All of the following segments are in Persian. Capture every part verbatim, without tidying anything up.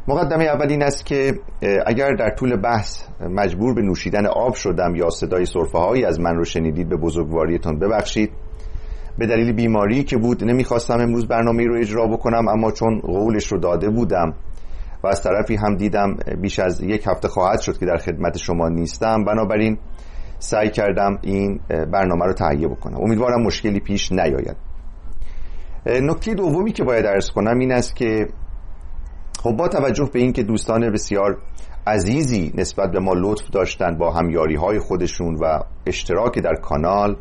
مقدمه اول این است که اگر در طول بحث مجبور به نوشیدن آب شدم یا صدای سرفه‌هایی از من رو شنیدید به بزرگواریتون ببخشید. به دلیل بیماری که بود نمیخواستم امروز برنامه رو اجرا بکنم، اما چون قولش رو داده بودم و از طرفی هم دیدم بیش از یک هفته خواهد شد که در خدمت شما نیستم، بنابراین سعی کردم این برنامه رو تهیه بکنم. امیدوارم مشکلی پیش نیاید. نکته دومی که باید عرض کنم این است که خب با توجه به این که دوستان بسیار عزیزی نسبت به ما لطف داشتن با همیاری های خودشون و اشتراک در کانال،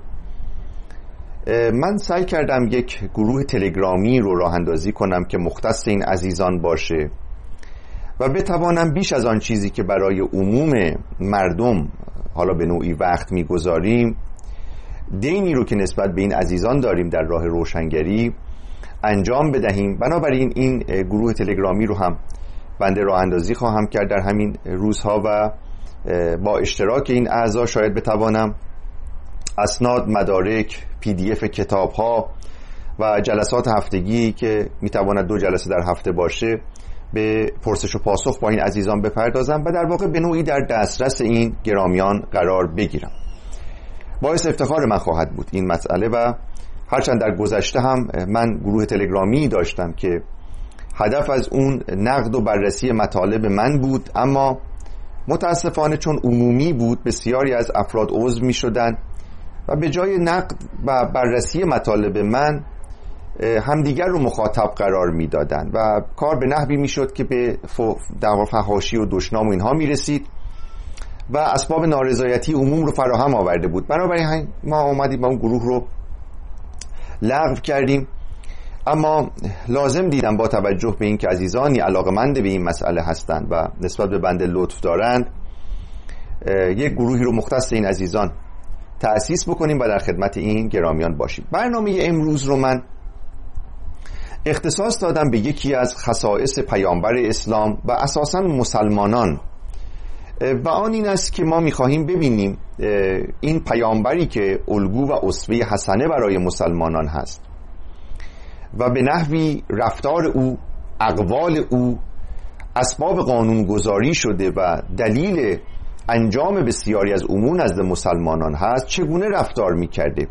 من سعی کردم یک گروه تلگرامی رو راه اندازی کنم که مختص این عزیزان باشه و بتوانم بیش از آن چیزی که برای عموم مردم حالا به نوعی وقت میگذاریم، دینی رو که نسبت به این عزیزان داریم در راه روشنگری انجام بدهیم. بنابراین این گروه تلگرامی رو هم بنده راه اندازی خواهم کرد در همین روزها و با اشتراک این اعضا شاید بتوانم اسناد، مدارک، پی دی اف کتاب ها و جلسات هفتگی که میتواند دو جلسه در هفته باشه به پرسش و پاسخ با این عزیزان بپردازم و در واقع به نوعی در دسترس این گرامیان قرار بگیرم. باعث افتخار من خواهد بود این مسئله و هرچند در گذشته هم من گروه تلگرامی داشتم که هدف از اون نقد و بررسی مطالب من بود، اما متاسفانه چون عمومی بود بسیاری از افراد عضو می شدن و به جای نقد و بررسی مطالب من همدیگر رو مخاطب قرار می دادن و کار به نحوی می شد که به فحاشی و دشنام و اینها می رسید و اسباب نارضایتی عموم رو فراهم آورده بود. بنابراین ما آمدیم با اون گروه رو لغو کردیم، اما لازم دیدم با توجه به این که عزیزانی علاقمند به این مسئله هستند و نسبت به بنده لطف دارند یک گروهی رو مختص این عزیزان تأسیس بکنیم و در خدمت این گرامیان باشیم. برنامه امروز رو من اختصاص دادم به یکی از خصائص پیامبر اسلام و اساساً مسلمانان و آن این است که ما می‌خواهیم ببینیم این پیامبری که الگو و اسوه حسنه برای مسلمانان هست و به نحوی رفتار او، اقوال او اسباب قانونگذاری شده و دلیل انجام بسیاری از امور نزد مسلمانان هست، چگونه رفتار می‌کرده.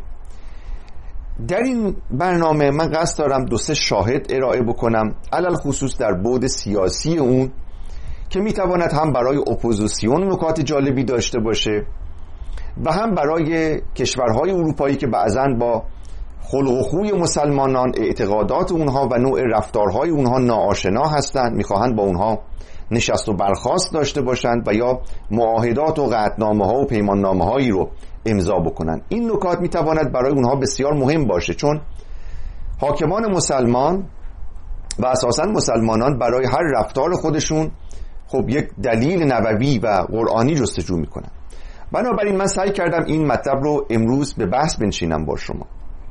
در این برنامه من قصد دارم دو سه شاهد ارائه بکنم، علل خصوص در بعد سیاسی اون که میتواند هم برای اپوزیسیون نکات جالبی داشته باشه و هم برای کشورهای اروپایی که بعضاً با خلق و خوی مسلمانان، اعتقادات اونها و نوع رفتارهای اونها ناآشنا هستند، میخواهند با اونها نشست و برخاست داشته باشند و یا معاهدات و قطعنامه ها و پیماننامه هایی رو امضا بکنن. این نکات میتواند برای اونها بسیار مهم باشه، چون حاکمان مسلمان و اساساً مسلمانان برای هر رفتار خودشون خب یک دلیل نبوی و قرآنی جستجو میکنن. بنابراین من سعی کردم این مطلب رو امروز به بحث بنشینم با شما.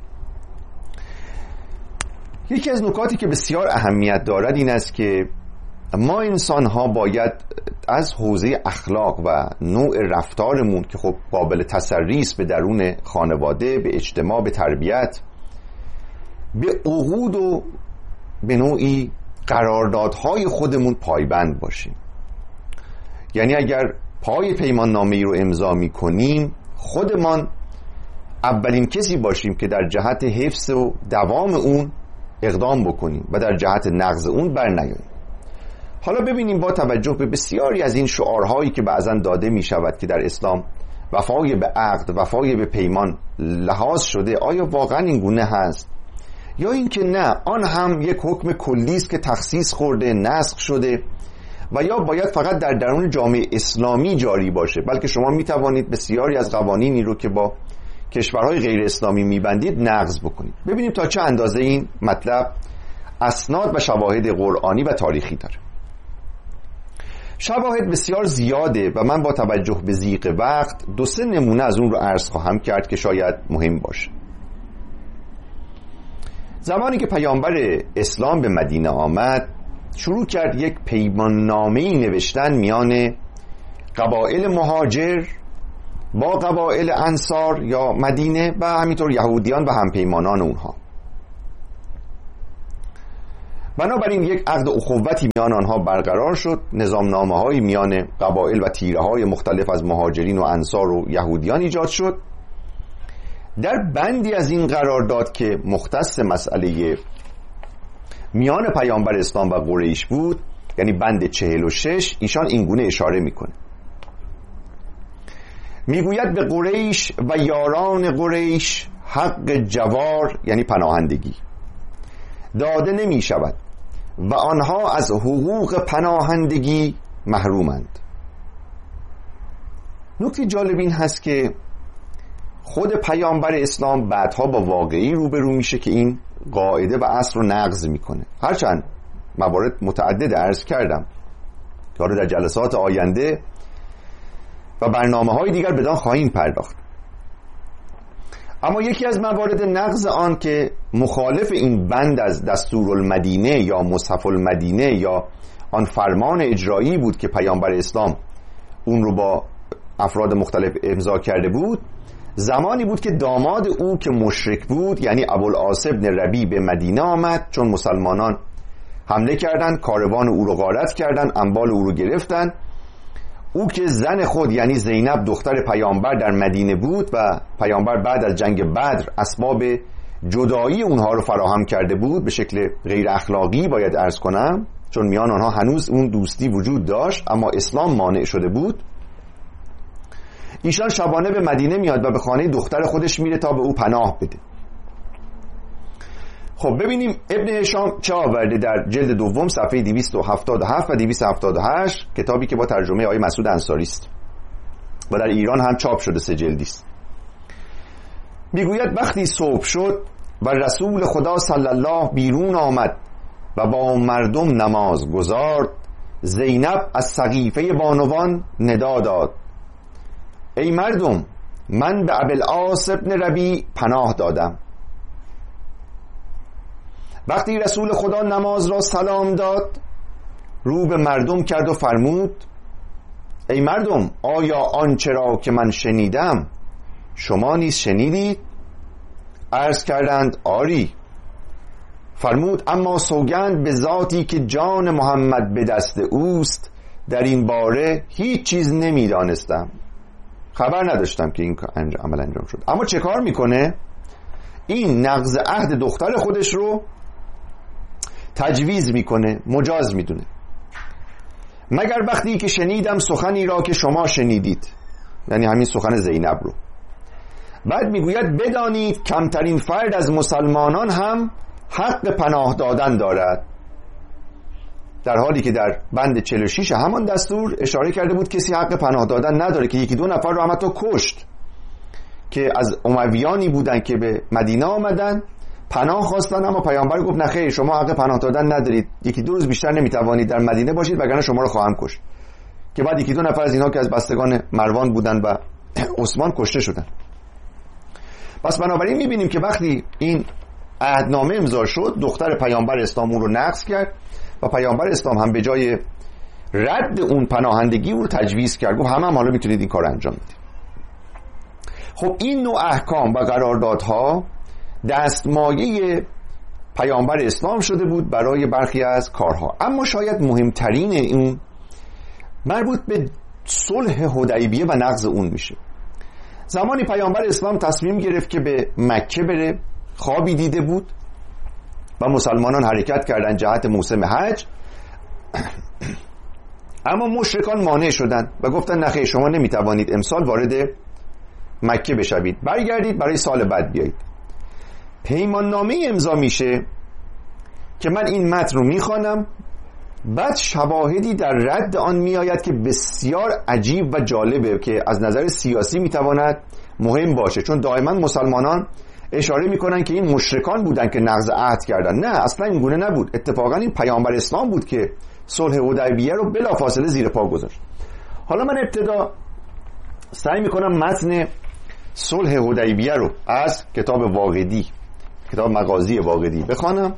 یکی از نکاتی که بسیار اهمیت دارد این است که ما انسان ها باید از حوزه اخلاق و نوع رفتارمون که خب قابل تسری است به درون خانواده، به اجتماع، به تربیت، به عقود و به نوعی قراردادهای خودمون پایبند باشیم. یعنی اگر پای پیمان نامه‌ای رو امضا می‌کنیم خودمان اولین کسی باشیم که در جهت حفظ و دوام اون اقدام بکنیم و در جهت نقض اون بر نیاییم. حالا ببینیم با توجه به بسیاری از این شعارهایی که بعضا داده می شود که در اسلام وفای به عقد، وفای به پیمان لحاظ شده، آیا واقعا این گونه هست یا اینکه نه آن هم یک حکم کلی است که تخصیص خورده، نسخ شده و یا باید فقط در درون جامعه اسلامی جاری باشه، بلکه شما می توانید بسیاری از قوانینی رو که با کشورهای غیر اسلامی میبندید نقض بکنید. ببینیم تا چه اندازه این مطلب اسناد و شواهد قرآنی و تاریخی داره. شواهد بسیار زیاده و من با توجه به ضیق وقت دو سه نمونه از اون رو عرض خواهم کرد که شاید مهم باشه. زمانی که پیامبر اسلام به مدینه آمد شروع کرد یک پیماننامه‌ای نوشتن میان قبایل مهاجر با قبایل انصار یا مدینه و همینطور یهودیان و همپیمانان اونها. بنابراین یک عقد اخوتی میان آنها برقرار شد. نظامنامه‌های میان قبایل و تیره‌های مختلف از مهاجرین و انصار و یهودیان ایجاد شد. در بندی از این قرارداد که مختص مسئله میان پیامبر اسلام و قریش بود، یعنی بند چهل و شش، ایشان اینگونه اشاره میکنه، میگوید به قریش و یاران قریش حق جوار یعنی پناهندگی داده نمی شود و آنها از حقوق پناهندگی محرومند. نکته جالب این هست که خود پیامبر اسلام بعدها با واقعی روبرو میشه که این قاعده و اصل رو نقض میکنه. هرچند موارد متعدد عرض کردم که در جلسات آینده و برنامه‌های دیگر بدان خواهیم پرداخت، اما یکی از موارد نقض آن که مخالف این بند از دستورالمدینه یا مصحف المدینه یا آن فرمان اجرایی بود که پیامبر اسلام اون رو با افراد مختلف امضا کرده بود، زمانی بود که داماد او که مشرک بود، یعنی ابوالعاص بن ربیع، به مدینه آمد. چون مسلمانان حمله کردند، کاروان او رو غارت کردند، اموال او رو گرفتند. او که زن خود یعنی زینب دختر پیامبر در مدینه بود و پیامبر بعد از جنگ بدر اسباب جدایی اونها رو فراهم کرده بود، به شکل غیر اخلاقی باید عرض کنم، چون میان آنها هنوز اون دوستی وجود داشت اما اسلام مانع شده بود. ایشان شبانه به مدینه میاد و به خانه دختر خودش میره تا به او پناه بده. خب ببینیم ابن هشام چه آورده در جلد دوم صفحه دویست و هفتاد و هفت و دویست و هفتاد و هشت، کتابی که با ترجمه آقای مسعود انصاری است و در ایران هم چاپ شده، سه جلدی است. میگوید وقتی صبح شد و رسول خدا صلی الله بیرون آمد و با مردم نماز گزارد، زینب از سقیفه بانوان ندا داد: ای مردم، من به ابوالعاص بن ربیع پناه دادم. وقتی رسول خدا نماز را سلام داد، رو به مردم کرد و فرمود: ای مردم، آیا آنچه را که من شنیدم شما نیز شنیدید؟ عرض کردند آری. فرمود: اما سوگند به ذاتی که جان محمد به دست اوست، در این باره هیچ چیز نمیدانستم، خبر نداشتم که این عمل انجام شد. اما چه کار میکنه؟ این نقض عهد دختر خودش رو تجویز میکنه، مجاز میدونه. مگر وقتی که شنیدم سخنی را که شما شنیدید، یعنی همین سخن زینب رو. بعد میگوید بدانید کمترین فرد از مسلمانان هم حق پناه دادن دارد، در حالی که در بند چهل و شش همان دستور اشاره کرده بود کسی حق پناه دادن نداره، که یکی دو نفر رو هم حتی کشت که از امویانی بودن که به مدینه آمدن پناه خواستن، اما پیامبر گفت نه خیر، شما حق پناه دادن ندارید، یکی دو روز بیشتر نمیتوانید در مدینه باشید وگرنه شما رو خواهم کشت. که بعد یکی دو نفر از اینها که از بستگان مروان بودن و عثمان کشته شدن. پس بنابراین میبینیم که وقتی این عهدنامه امضا شد، دختر پیامبر اسلام اون رو نقض کرد و پیامبر اسلام هم به جای رد اون پناهندگی اون رو تجویز کرد، گفت همه هم حالا میتونید این کار انجام بدید. خب این نوع احکام و قراردادها دستمایه پیامبر اسلام شده بود برای برخی از کارها. اما شاید مهمترین این مربوط به صلح حدیبیه و نقض اون میشه. زمانی پیامبر اسلام تصمیم گرفت که به مکه بره، خوابی دیده بود و مسلمانان حرکت کردن جهت موسم حج، اما مشرکان مانع شدند و گفتن نه خیر، شما نمیتوانید امسال وارد مکه بشوید، برگردید برای سال بعد بیایید. پیمان نامه امضا میشه که من این متن رو میخوانم، بعد شواهدی در رد آن میآید که بسیار عجیب و جالبه که از نظر سیاسی میتواند مهم باشه، چون دائما مسلمانان اشاره میکنن که این مشرکان بودن که نقض عهد کردن. نه، اصلا این گونه نبود. اتفاقا این پیامبر اسلام بود که صلح حدیبیه رو بلافاصله زیر پا گذاشت. حالا من ابتدا سعی میکنم متن صلح حدیبیه رو از کتاب واقدی، کتاب مغازی واقدی بخوانم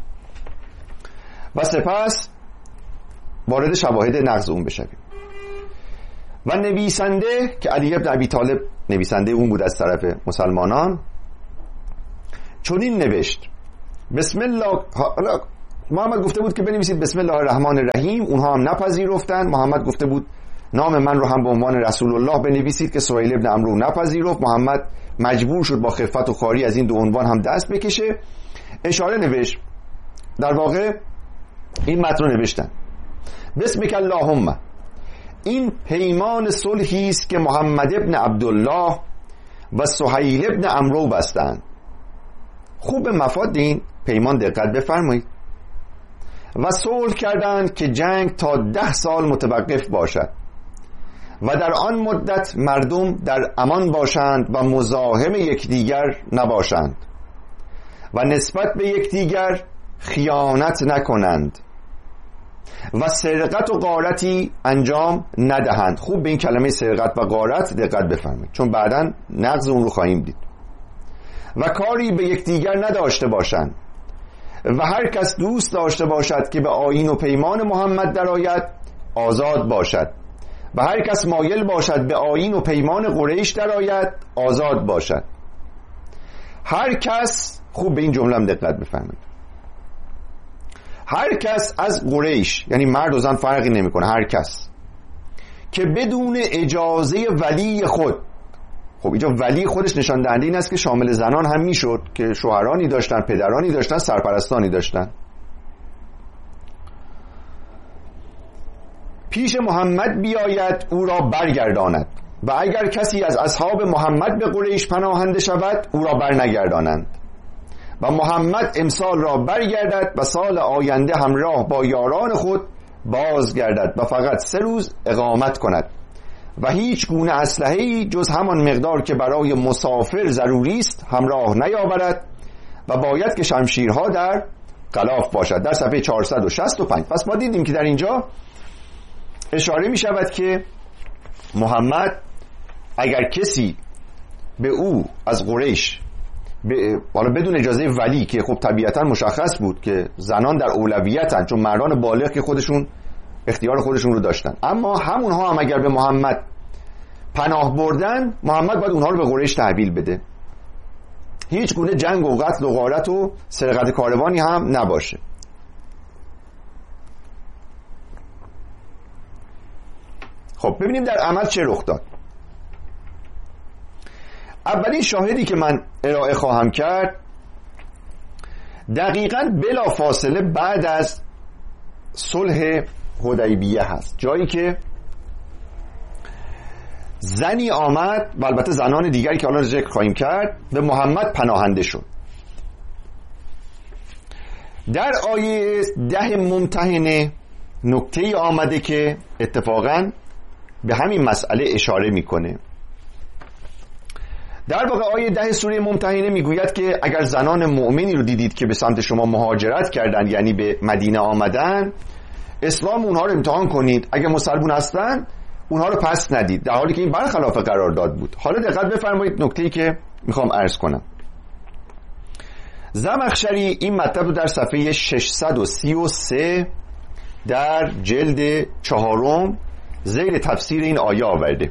و سپس وارد شواهد نقض اون بشویم. و نویسنده که علی بن ابی طالب نویسنده اون بود از طرف مسلمانان، چنین نوشت: بسم الله. حالا محمد گفته بود که بنویسید بسم الله الرحمن الرحیم، اونها هم نپذیرفتن. محمد گفته بود نام من رو هم به عنوان رسول الله بنویسید که سهیل ابن عمرو نپذیرفت. محمد مجبور شد با خفت و خواری از این دو عنوان هم دست بکشه. اشاره نوشت، در واقع این متن رو نوشتن: بسمک اللهم، این پیمان صلحی است که محمد ابن عبدالله و سهیل ابن عمرو بستند. خوب به مفاد این پیمان دقت بفرمایید. و صلح کردند که جنگ تا ده سال متوقف باشد و در آن مدت مردم در امان باشند و مزاحم یکدیگر نباشند و نسبت به یکدیگر خیانت نکنند و سرقت و غارتی انجام ندهند. خوب به این کلمه سرقت و غارت دقت بفرمایید، چون بعداً نقض اون رو خواهیم دید. و کاری به یکدیگر نداشته باشند و هر کس دوست داشته باشد که به آیین و پیمان محمد درآید آزاد باشد و هر کس مایل باشد به آیین و پیمان قریش درآید آزاد باشد. هر کس، خوب به این جمله هم دقت بفرمایید، هر کس از قریش، یعنی مرد و زن فرقی نمیکنه، هر کس که بدون اجازه ولی خود، خب اینجا ولی خودش نشان دهنده این است که شامل زنان هم میشد که شوهرانی داشتن، پدرانی داشتن، سرپرستانی داشتن، پیش محمد بیاید او را برگرداند و اگر کسی از اصحاب محمد به قریش پناهنده شود او را برنگردانند و محمد امسال را برگردد و سال آینده همراه با یاران خود بازگردد و فقط سه روز اقامت کند و هیچ گونه اسلحه‌ای جز همان مقدار که برای مسافر ضروری است همراه نیاورد و باید که شمشیرها در غلاف باشد. در صفحه چهارصد و شصت و پنج. پس ما دیدیم که در اینجا اشاره می شود که محمد اگر کسی به او از قریش حالا بدون اجازه ولی، که خب طبیعتا مشخص بود که زنان در اولویتن چون مردان بالغ که خودشون اختیار خودشون رو داشتن، اما همونها هم اگر به محمد پناه بردن، محمد باید اونها رو به قریش تحویل بده. هیچ گونه جنگ و قتل و غارت و سرقت کاروانی هم نباشه. خب ببینیم در عمل چه رخ داد. اولین شاهدی که من ارائه خواهم کرد دقیقاً بلا فاصله بعد از صلح حدیبیه هست، جایی که زنی آمد و البته زنان دیگری که حالا ذکر خواهیم کرد به محمد پناهنده شد. در آیه ده ممتحنه نکته آمده که اتفاقاً به همین مسئله اشاره میکنه. در واقع آیه ده سوره ممتحنه میگوید که اگر زنان مؤمنی رو دیدید که به سمت شما مهاجرت کردن، یعنی به مدینه آمدن، اسلام اونها رو امتحان کنید، اگر مسلمون هستن اونها رو پس ندید، در حالی که این برخلاف قرارداد بود. حالا دقت بفرمایید نکته‌ای که میخوام عرض کنم. زمخشری این مطلب رو در صفحه ششصد و سی و سه در جلد چهارم زیر تفسیر این آیه آورده: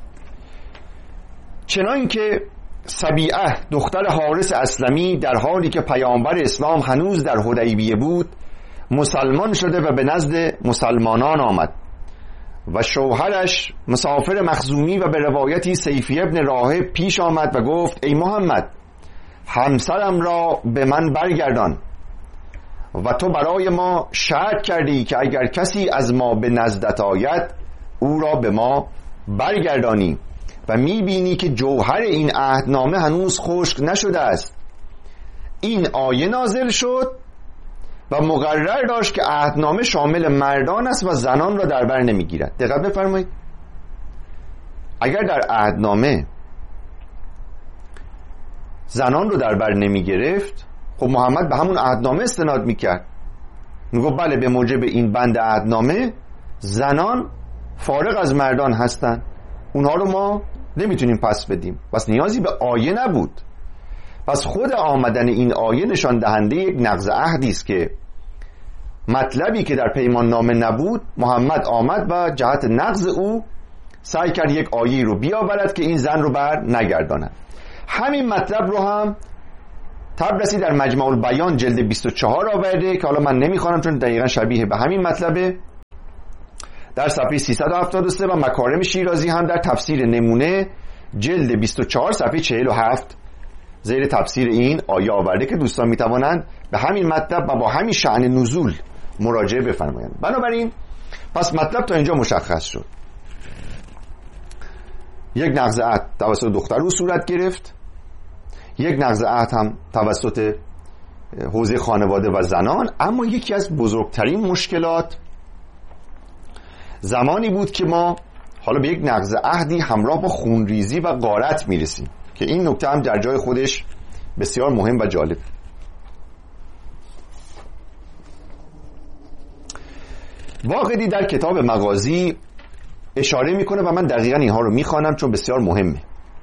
چنان که سبیعه دختر حارث اسلمی در حالی که پیامبر اسلام هنوز در حدیبیه بود مسلمان شده و به نزد مسلمانان آمد و شوهرش مسافر مخزومی و به روایتی سیفی ابن راهب پیش آمد و گفت ای محمد، همسرم را به من برگردان و تو برای ما شرط کردی که اگر کسی از ما به نزدت آید او را به ما برگردانی و میبینی که جوهر این عهدنامه هنوز خشک نشده است. این آیه نازل شد و مقرر داشت که عهدنامه شامل مردان است و زنان را در بر نمیگیرد. دقت بفرمایید، اگر در عهدنامه زنان رو در بر نمیگرفت، خب محمد به همون عهدنامه استناد میکرد، میگفت بله به موجب این بند عهدنامه زنان فارغ از مردان هستن، اونها رو ما نمیتونیم پس بدیم. پس نیازی به آیه نبود. پس خود آمدن این آیه نشان دهنده یک نقض عهدی است که مطلبی که در پیمان نامه نبود محمد آمد و جهت نقض او سعی کرد یک آیه رو بیاورد که این زن رو بر نگرداند. همین مطلب رو هم طبرسی در مجمع البیان جلد بیست و چهار آورده که حالا من نمیخوانم چون دقیقا شبیه به همین مطلبه، در صفحه سیصد و هفتاد و سه، و مکارم شیرازی هم در تفسیر نمونه جلد بیست و چهار صفحه چهل و هفت زیر تفسیر این آیه آورده که دوستان میتوانند به همین مطلب و با همین شأن نزول مراجعه بفرمایند. بنابراین پس مطلب تا اینجا مشخص شد. یک نقض عهد توسط دختر رو صورت گرفت، یک نقض عهد هم توسط حوزه خانواده و زنان. اما یکی از بزرگترین مشکلات زمانی بود که ما حالا به یک نقض عهدی همراه با خونریزی و غارت میرسیم که این نکته هم در جای خودش بسیار مهم و جالب. واقعی در کتاب مغازی اشاره میکنه و من دقیقا اینها رو میخوانم چون بسیار مهمه.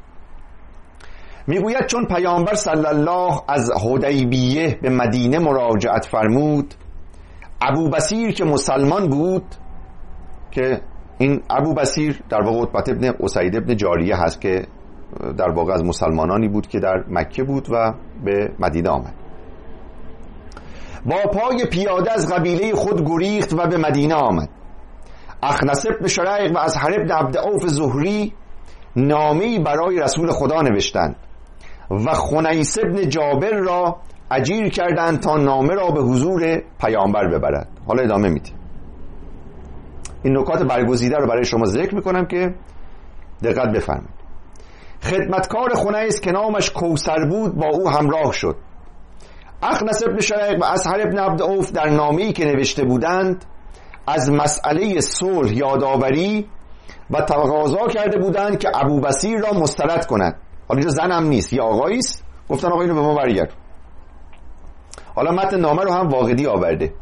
میگوید چون پیامبر صلی الله از حدیبیه به مدینه مراجعت فرمود، ابو بصیر که مسلمان بود، که این ابو بصیر در واقع عتبة ابن اسید ابن جاریه هست که در واقع از مسلمانانی بود که در مکه بود و به مدینه آمد، با پای پیاده از قبیله خود گریخت و به مدینه آمد. اخنس بن شریق و ازهر بن عبد عوف زهری نامه‌ای برای رسول خدا نوشتند و خنیس بن جابر را اجیر کردند تا نامه را به حضور پیامبر ببرد. حالا ادامه میدیم. این نکات برگزیده رو برای شما ذکر میکنم که دقت بفرمایید. خدمتکار خنیس که نامش کوثر بود با او همراه شد. اخنس بن شریق و ازهر بن عبد عوف در نامه‌ای که نوشته بودند از مسئله صلح یادآوری و تقاضا کرده بودند که ابو بصیر را مسترد کند. حالا اینجا زن هم نیست، یه آقایی است. گفتن آقا اینو به ما برگرد. حالا متن نامه رو هم واقدی آورده.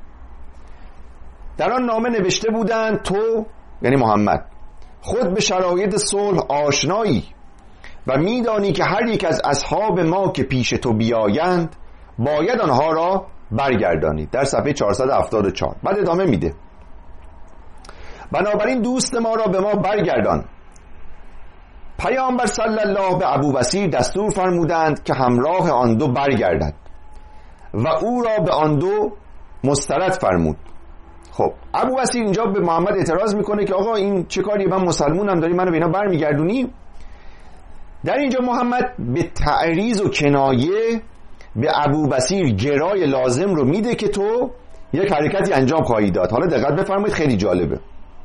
در آن نامه نوشته بودند تو یعنی محمد خود به شرایط صلح آشنایی و میدانی که هر یک از اصحاب ما که پیش تو بیایند باید آنها را برگردانید. در صفحه چهارصد و هفتاد و چهار بعد ادامه میده. بنابراین دوست ما را به ما برگردان. پیامبر صلی الله به ابو بصیر دستور فرمودند که همراه آن دو برگردد و او را به آن دو مسترد فرمود. خب ابو بصیر اینجا به محمد اعتراض میکنه که آقا این چه کاری، من مسلمونم، داری منو به اینا برمیگردونی؟ در اینجا محمد به تعریض و کنایه به ابو بصیر گرای لازم رو میده که تو یک حرکتی انجام خواهی داد. حالا دقت بفرمایید، خیلی جالبه.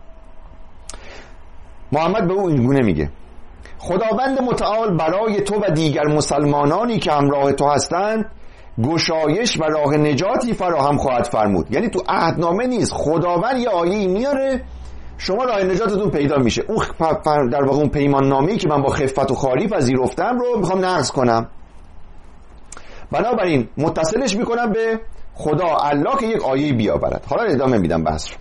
محمد به او اینگونه میگه خداوند متعال برای تو و دیگر مسلمانانی که همراه تو هستند گشایش و راه نجاتی فراهم خواهد فرمود. یعنی تو عهدنامه نیست، خداوند یه آیه‌ای میاره شما راه نجاتتون پیدا میشه. اون در واقع اون پیمان نامه‌ای که من با خفت و خاری پذیرفتم رو میخوام نقض کنم. بنابراین متصلش میکنم به خدا الله که یک آیه بیاورد. حالا ادامه میدم بحث رو.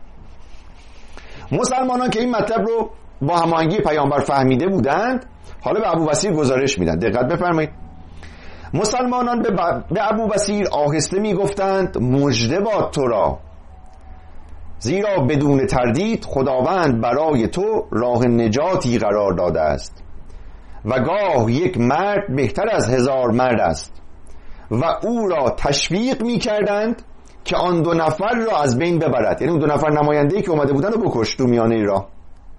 مسلمانان که این مطلب رو با هماهنگی پیامبر فهمیده بودند حالا به ابو بصیر گزارش میدن. دقت بفرمایید. مسلمانان به, ب... به ابو بصیر آهسته میگفتند مژده باد تو را، زیرا بدون تردید خداوند برای تو راه نجاتی قرار داده است و گاه یک مرد بهتر از هزار مرد است. و او را تشویق میکردند که آن دو نفر را از بین ببرد. یعنی اون دو نفر نماینده‌ای که اومده بودن رو بکش تو میانه راه.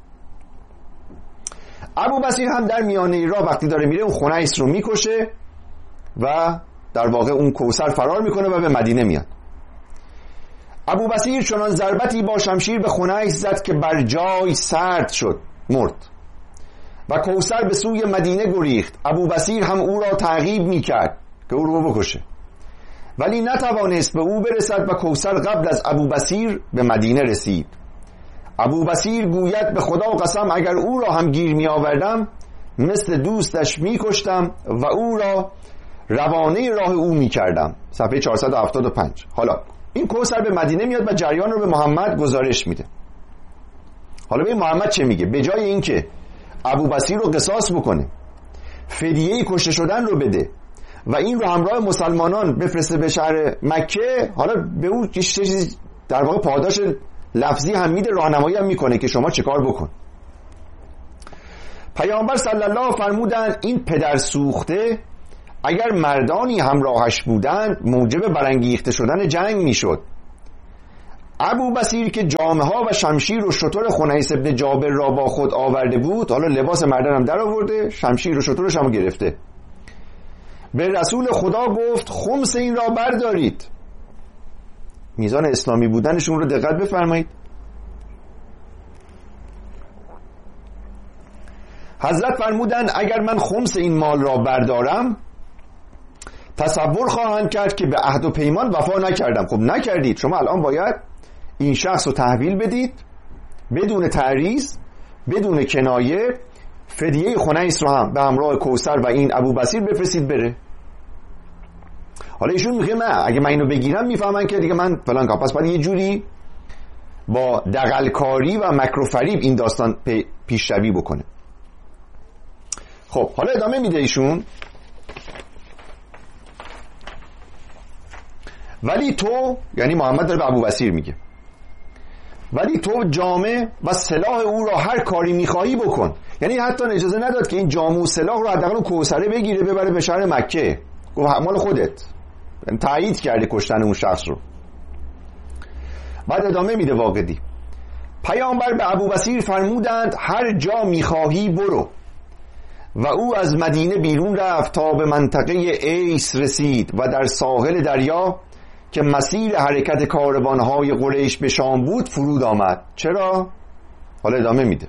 ابو بصیر هم در میانه راه وقتی داره میره اون خنیس رو میکشه و در واقع اون کوثر فرار میکنه و به مدینه میاد. ابو بصیر چنان ضربتی با شمشیر به خنیس زد که بر جای سرد شد، مرد و کوثر به سوی مدینه گریخت. ابو بصیر هم او را تعقیب میکرد که او رو بکشه، ولی نتوانست به او برسد و کوثر قبل از ابو بصیر به مدینه رسید. ابو بصیر گوید به خدا قسم اگر او را هم گیر می آوردم مثل دوستش می کشتم و او را روانه راه او می کردم. صفحه چهارصد و هفتاد و پنج. حالا این کوثر به مدینه میاد و جریان رو به محمد گزارش میده. حالا به محمد چه میگه؟ به جای اینکه ابو بصیر رو قصاص بکنه، فدیه کشته شدن رو بده و این رو همراه مسلمانان بفرسته به شهر مکه، حالا به او چیزی در واقع پاداش لفظی هم میده، راهنمایی هم میکنه که شما چه کار بکن. پیامبر صلی الله فرمودند این پدر سوخته اگر مردانی همراهش بودند موجب برانگیخته شدن جنگ میشد. ابو بصیر که جامه ها و شمشیر و شتر خنیس ابن جابر را با خود آورده بود، حالا لباس مردان هم در آورده، شمشیر و شترش هم گرفته، به رسول خدا گفت خمس این را بردارید. میزان اسلامی بودنشون رو دقت بفرمایید. حضرت فرمودن اگر من خمس این مال را بردارم تصور خواهند کرد که به عهد و پیمان وفا نکردم. خب نکردید، شما الان باید این شخص رو تحویل بدید بدون تعریض، بدون کنایه، فدیه خنیس رو هم به همراه کوثر و این ابو بصیر بفرستید بره. حالا ایشون میگه من اگه من اینو بگیرم میفهمن که دیگه من فلان کار، پس باید یه جوری با دغلکاری و مکر و فریب این داستان پیشروی بکنه. خب حالا ادامه میده ایشون، ولی تو، یعنی محمد داره به ابو بصیر میگه، ولی تو جامه و سلاح او را هر کاری میخواهی بکن. یعنی حتی اجازه نداد که این جامه و سلاح رو حداقل اون کوثره بگیره ببره به شهر مکه، گفت مال خودت. یعنی تایید کرده کشتن اون شخص رو. بعد ادامه میده واقدی، پیامبر به ابو بصیر فرمودند هر جا میخواهی برو. و او از مدینه بیرون رفت تا به منطقه ایس رسید و در ساحل دریا که مسیر حرکت کاروانهای قریش به شام بود فرود آمد. چرا؟ حالا ادامه میده،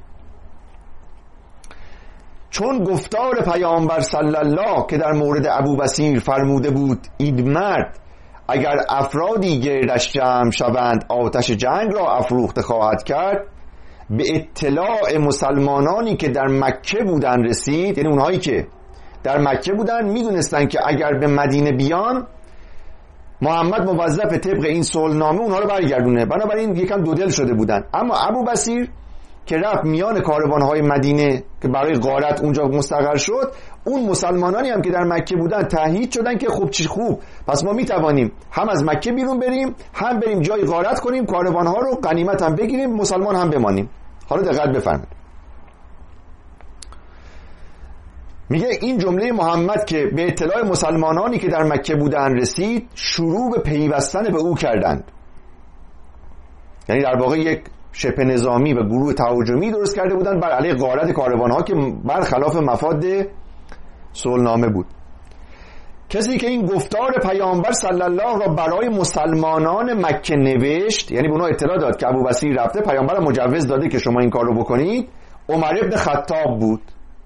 چون گفتار پیامبر صلی الله که در مورد ابو بصیر فرموده بود این مرد اگر افرادی گردش جمع شوند آتش جنگ را افروخته خواهد کرد، به اطلاع مسلمانانی که در مکه بودن رسید. یعنی اونهایی که در مکه بودن میدونستن که اگر به مدینه بیان محمد موظف طبق این صلحنامه اونها رو برگردونه، بنابراین یکم دودل شده بودن. اما ابو بصیر که رفت میان کاروانهای مدینه که برای غارت اونجا مستقر شد، اون مسلمانانی هم که در مکه بودن تأیید شدن که خوب چی خوب، پس ما میتوانیم هم از مکه بیرون بریم، هم بریم جای غارت کنیم، کاروانها رو غنیمت هم بگیریم، مسلمان هم بمانیم. حالا دقت بفرمایید، میگه این جمله محمد که به اطلاع مسلمانانی که در مکه بودن رسید شروع به پیوستن به او کردند. یعنی در واقع یک شبه نظامی و گروه تهاجمی درست کرده بودند بر علیه غارت کاروانها که برخلاف مفاد صلحنامه بود. کسی که این گفتار پیامبر صلی الله را برای مسلمانان مکه نوشت، یعنی به اونها اطلاع داد که ابو بصیر رفته، پیامبر مجوز داده که شما این کار رو بکنید، عمر ابن خطاب بود.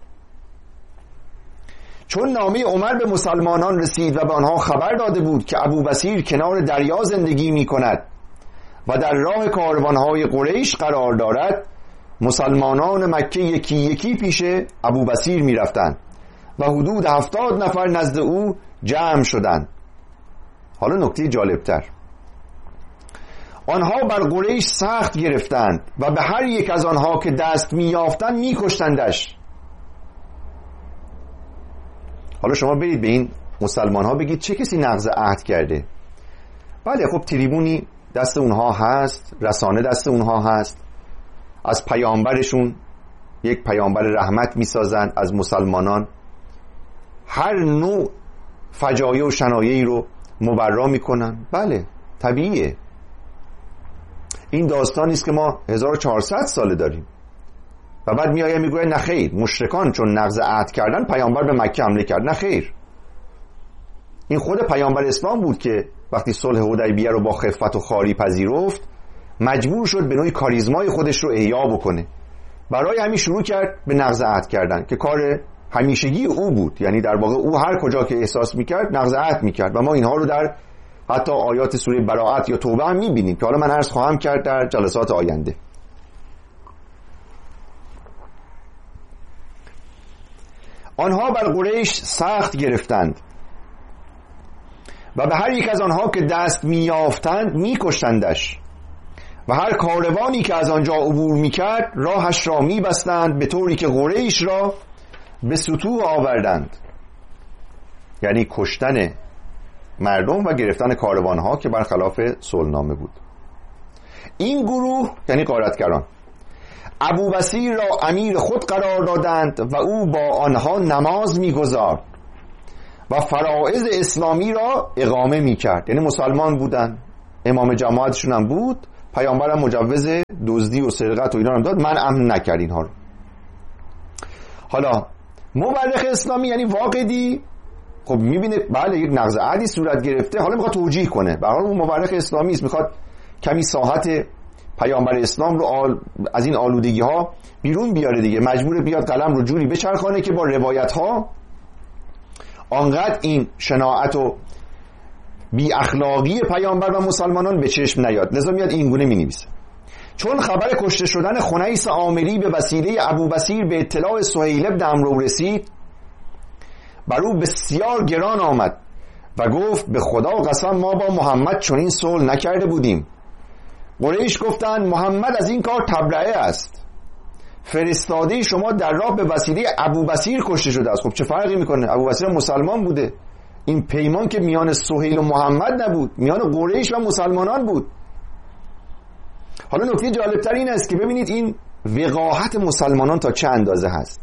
چون نامه عمر به مسلمانان رسید و به آنها خبر داده بود که ابو بصیر کنار دریا زندگی می کند و در راه کاروانهای قریش قرار دارد، مسلمانان مکه یکی یکی پیش ابو بصیر می رفتند و حدود هفتاد نفر نزد او جمع شدند. حالا نکته جالبتر، آنها بر قریش سخت گرفتند و به هر یک از آنها که دست می یافتند می کشتندش. حالا شما برید به این مسلمان ها بگید چه کسی نقض عهد کرده؟ بله خب تریبونی دست اونها هست، رسانه دست اونها هست، از پیامبرشون یک پیامبر رحمت میسازن، از مسلمانان هر نوع فجایع و شنایعی رو مبرا میکنن. بله طبیعیه، این داستانی است که ما هزار و چهارصد ساله داریم. و بعد میآید میگوید نه خیر، مشرکان چون نقض عهد کردن پیامبر به مکه حمله کرد. نه خیر، این خود پیامبر اسلام بود که وقتی صلح حدیبیه رو با خفت و خواری پذیرفت مجبور شد به نوعی کاریزمای خودش رو احیا بکنه، برای همین شروع کرد به نقض عهد کردن که کار همیشگی او بود. یعنی در واقع او هر کجا که احساس میکرد نقض عهد میکرد و ما اینها رو در حتی آیات سوره براءت یا توبه هم میبینیم که حالا من عرض خواهم کرد در جلسات آینده. آنها بر قریش سخت گرفتند و به هر یک از آنها که دست میافتند میکشتندش و هر کاروانی که از آنجا عبور میکرد راهش را میبستند به طوری که قریش را به سطوح آوردند. یعنی کشتن مردم و گرفتن کاروانها که برخلاف صلحنامه بود. این گروه یعنی غارتگران ابو بصیر را امیر خود قرار دادند و او با آنها نماز میگزارد و فرائض اسلامی را اقامه میکرد. یعنی مسلمان بودن، امام جماعتشون هم بود، پیامبرم مجوز دزدی و سرقت و اینا هم داد، من امن نکرد اینها رو. حالا مورخ اسلامی یعنی واقدی خب میبینه بله یک نقض عهدی صورت گرفته، حالا میخواد توجیه کنه. به هر حال اون مورخ اسلامی است، میخواد کمی ساحت پیامبر اسلام رو آل... از این آلودگی ها بیرون بیاره دیگه، مجبور بیاد قلم رو جوری بچرخانه که با روایت ها آنقدر این شناعت و بی اخلاقی پیامبر و مسلمانان به چشم نیاد، لذا میاد این گونه مینویسه: چون خبر کشته شدن خنیس عامری به وسیله ابوبصیر به اطلاع سهیل بن عمرو رسید، بر او بسیار گران آمد و گفت به خدا قسم ما با محمد چنین صلح نکرده بودیم. قریش گفتند محمد از این کار تبرئه است، فرستاده شما در راه به وسیله ابوبصیر کشته شده است. خب چه فرقی میکنه؟ ابوبصیر مسلمان بوده، این پیمان که میان سهیل و محمد نبود، میان قریش و مسلمانان بود. حالا نکته جالبتر این است که ببینید این وقاحت مسلمانان تا چه اندازه هست.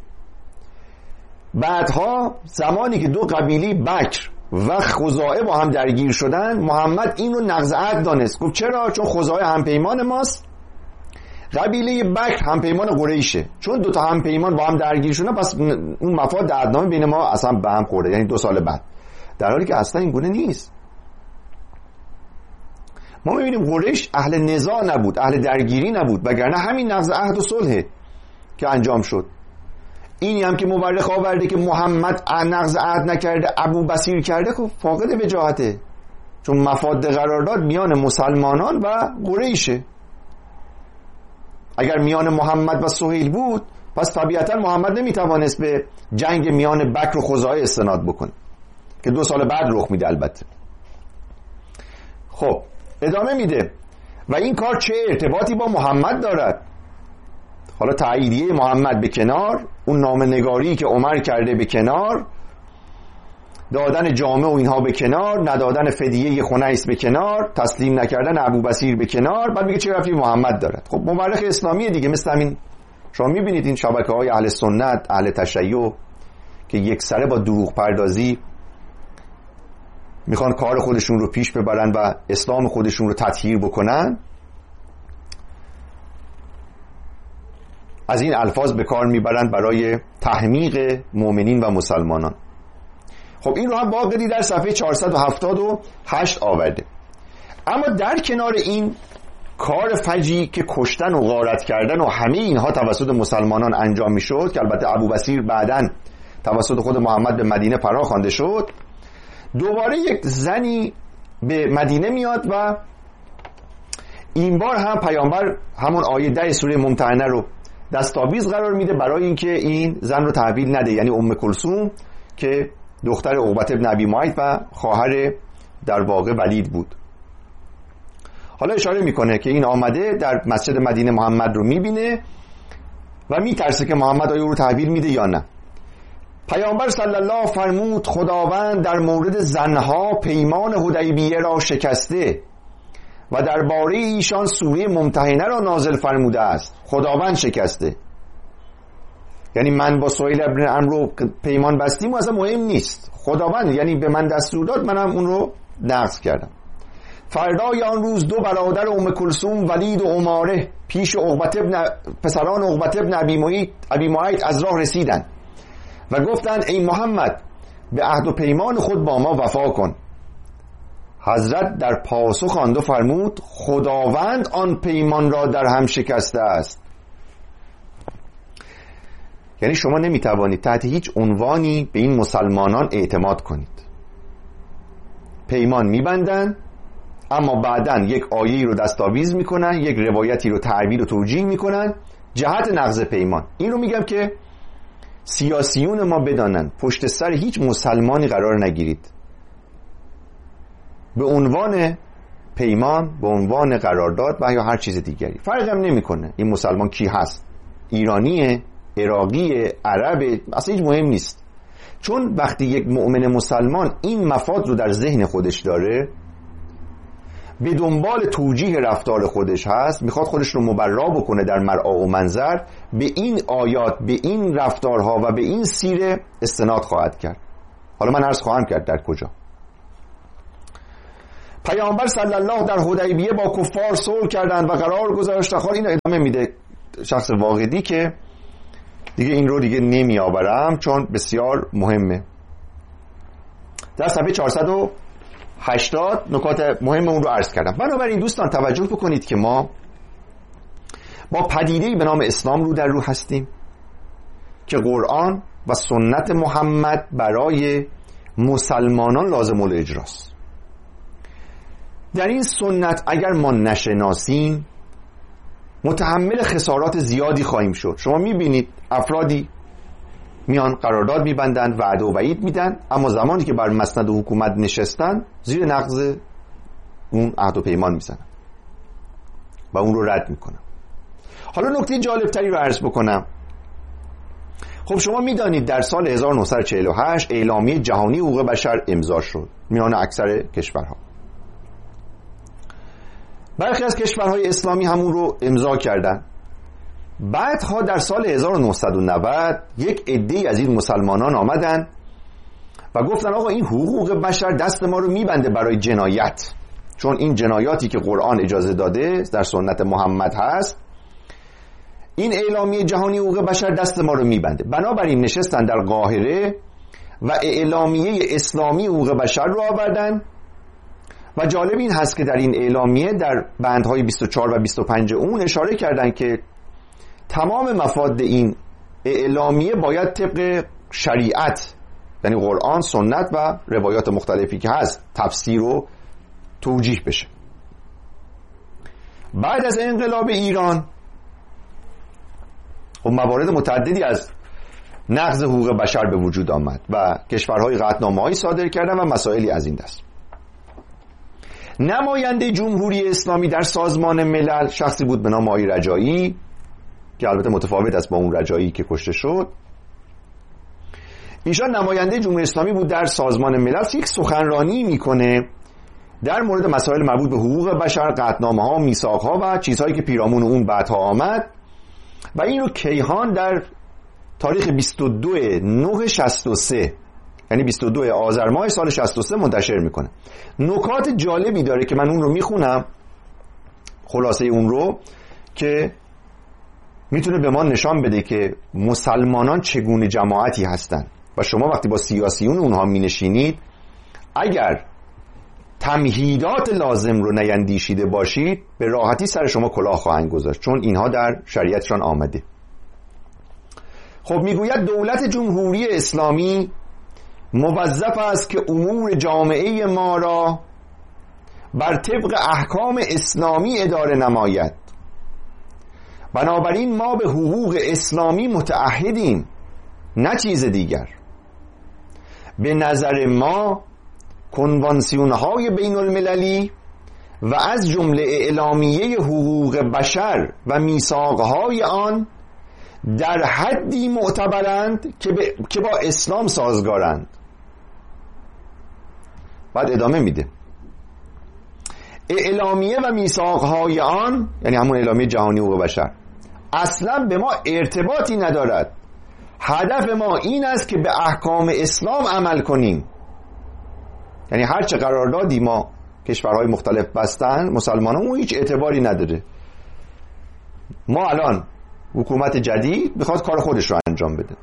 بعدها زمانی که دو قبیله بکر و خزاعه با هم درگیر شدن، محمد این رو نقض عهد دانست. گفت چرا؟ چون خزاعه همپیمان ماست، قبیله بکر همپیمان قریشه، چون دو تا همپیمان با هم درگیر شدن پس اون مفاد عهدنامه بین ما اصلا به هم خورده، یعنی دو سال بعد، در حالی که اصلا این گونه نیست. ما می‌بینیم قریش اهل نزاع نبود، اهل درگیری نبود، وگرنه همین نقض عهد و صلح که انجام شد. اینی هم که مورخ آورده که محمد نقض عهد نکرده ابوبصیر کرده، خب فاقد وجاهته، چون مفاد قرارداد میان مسلمانان و قریشه. اگر میان محمد و سهیل بود پس طبیعتا محمد نمیتوانست به جنگ میان بکر و خزاعه استناد بکنه که دو سال بعد رخ میده البته. خب ادامه میده و این کار چه ارتباطی با محمد دارد؟ حالا تاییدیه محمد به کنار، اون نامه‌نگاری که عمر کرده به کنار، دادن جامه و اینها به کنار، ندادن فدیه خنیس به کنار، تسلیم نکردن ابوبصیر به کنار، بعد میگه چه ربطی محمد دارد؟ خب مورخ اسلامی دیگه، مثل همین شما میبینید این شبکه‌های اهل سنت، اهل تشیع که یک سره با دروغ پردازی میخوان کار خودشون رو پیش ببرن و اسلام خودشون رو تطهیر بکنن، از این الفاظ به کار میبرند برای تحمیق مؤمنین و مسلمانان. خب این رو هم واقعی در صفحه چهارصد و هفتاد و هشت آورده. اما در کنار این کار فجی که کشتن و غارت کردن و همه اینها توسط مسلمانان انجام میشد، که البته ابوبصیر بعداً توسط خود محمد به مدینه پناه خوانده شد، دوباره یک زنی به مدینه میاد و این بار هم پیامبر همون آیه ده سوره ممتحنه رو دستاویز قرار میده برای اینکه این زن رو تحویل نده، یعنی ام کلثوم که دختر عقبه بن ابی معیط و خواهر در واقع ولید بود. حالا اشاره میکنه که این آمده در مسجد مدینه محمد رو میبینه و میترسه که محمد آیا رو تحویل میده یا نه. پیامبر صلی الله فرمود خداوند در مورد زنها پیمان حدیبیه را شکسته و درباره ایشان سوره ممتحنه را نازل فرموده است. خداوند شکسته، یعنی من با سهیل بن عمرو پیمان بستیم و اصلا مهم نیست، خداوند یعنی به من دستور داد، منم اون رو نقض کردم. فردای آن روز دو برادر ام کلثوم ولید و عماره پیش عقبه بن پسران عقبه بن ابی معیط ابی معیط از راه رسیدند و گفتند ای محمد به عهد و پیمان خود با ما وفا کن. حضرت در پاسخ خواند و فرمود خداوند آن پیمان را در هم شکسته است. یعنی شما نمیتوانید تحت هیچ عنوانی به این مسلمانان اعتماد کنید. پیمان میبندن اما بعداً یک آیه‌ای رو دستاویز میکنن، یک روایتی رو تعبیر و توجیه میکنن جهت نقض پیمان. این رو میگم که سیاسیون ما بدانن پشت سر هیچ مسلمانی قرار نگیرید. به عنوان پیمان، به عنوان قرارداد و یا هر چیز دیگری فرق هم نمیکنه این مسلمان کی هست، ایرانیه، عراقی، عربه، اصلا هیچ مهم نیست. چون وقتی یک مؤمن مسلمان این مفاد رو در ذهن خودش داره، به دنبال توجیه رفتار خودش هست، میخواد خودش رو مبرا بکنه در مرعا و منظر، به این آیات، به این رفتارها و به این سیره استناد خواهد کرد. حالا من عرض خواهم کرد در کجا. پیامبر صلی الله در حدیبیه با کفار صلح کردند و قرار گذاشتند. خب این ادامه میده شخص واقعی که دیگه این رو دیگه نمی آورم چون بسیار مهمه. در صفحه چهارصد و هشتاد نکات مهم اون رو عرض کردم. بنابراین دوستان توجه بکنید که ما با پدیده‌ای به نام اسلام رو در رو هستیم که قرآن و سنت محمد برای مسلمانان لازم الاجراست. در این سنت اگر ما نشناسیم متحمل خسارات زیادی خواهیم شد. شما میبینید افرادی میان قرارداد میبندند، وعده و وعید میدن، اما زمانی که بر مسند حکومت نشستن زیر نقض اون عهد و پیمان میزنن و اون رو رد میکنن. حالا نکته جالبتری رو عرض بکنم. خب شما میدانید در سال هزار و نهصد و چهل و هشت اعلامیه جهانی حقوق بشر امضا شد میان اکثر کشورها. برخی از کشورهای اسلامی همون رو امضا کردن. بعدها در سال هزار و نهصد و نود یک عده‌ای از این مسلمانان آمدن و گفتن آقا این حقوق بشر دست ما رو میبنده برای جنایت، چون این جنایاتی که قرآن اجازه داده در سنت محمد هست، این اعلامیه جهانی حقوق بشر دست ما رو میبنده. بنابراین نشستن در قاهره و اعلامیه اسلامی حقوق بشر رو آوردن و جالب این هست که در این اعلامیه در بندهای بیست و چهار و بیست و پنج اون اشاره کردن که تمام مفاد این اعلامیه باید طبق شریعت، یعنی قرآن، سنت و روایات مختلفی که هست تفسیر و توجیه بشه. بعد از انقلاب ایران و موارد متعددی از نقض حقوق بشر به وجود آمد و کشورهای قطعنامه‌هایی صادر کردن و مسائلی از این دست. نماینده جمهوری اسلامی در سازمان ملل شخصی بود به نام آقای رجایی که البته متفاوت است با اون رجایی که کشته شد. ایشان نماینده جمهوری اسلامی بود در سازمان ملل، یک سخنرانی میکنه در مورد مسائل مربوط به حقوق بشر، قطعنامه‌ها، میثاق‌ها و چیزهایی که پیرامون اون بعدها آمد و این رو کیهان در تاریخ بیست و دو نه شصت و سه یعنی بیست و دو آذر ماه سال شصت و سه منتشر میکنه. نکات جالبی داره که من اون رو میخونم، خلاصه اون رو، که میتونه به ما نشان بده که مسلمانان چگونه جماعتی هستن و شما وقتی با سیاسیون اونها مینشینید اگر تمهیدات لازم رو نیندیشیده باشید به راحتی سر شما کلاه خواهند گذاشت، چون اینها در شریعتشان آمده. خب میگوید دولت جمهوری اسلامی موظف است که امور جامعه ما را بر طبق احکام اسلامی اداره نماید. بنابراین ما به حقوق اسلامی متعهدیم، نه چیز دیگر. به نظر ما کنوانسیون‌های بین المللی و از جمله اعلامیه حقوق بشر و میثاق‌های آن در حدی معتبرند که, که با اسلام سازگارند. بعد ادامه میده اعلامیه و میثاق‌های آن، یعنی همون اعلامیه جهانی حقوق بشر، اصلا به ما ارتباطی ندارد. هدف ما این است که به احکام اسلام عمل کنیم. یعنی هر چه قراردادی ما کشورهای مختلف بستن مسلمانان اون هیچ اعتباری نداره. ما الان حکومت جدید میخواد کار خودش رو انجام بده.